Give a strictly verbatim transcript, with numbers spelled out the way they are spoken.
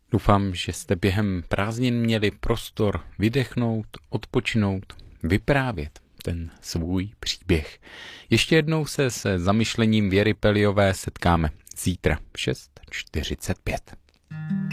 Doufám, že jste během prázdnin měli prostor vydechnout, odpočinout, vyprávět ten svůj příběh. Ještě jednou se se zamyšlením Věry Peliové setkáme zítra v šest čtyřicet pět.